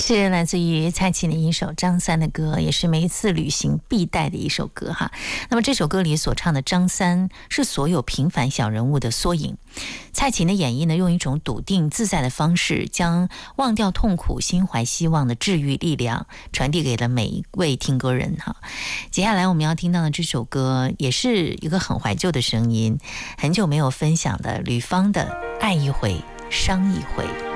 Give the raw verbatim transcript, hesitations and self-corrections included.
是来自于蔡琴的一首张三的歌，也是每一次旅行必带的一首歌哈。那么这首歌里所唱的张三是所有平凡小人物的缩影。蔡琴的演绎呢，用一种笃定自在的方式，将忘掉痛苦、心怀希望的治愈力量传递给了每一位听歌人哈。接下来我们要听到的这首歌，也是一个很怀旧的声音，很久没有分享的吕方的《爱一回，伤一回》。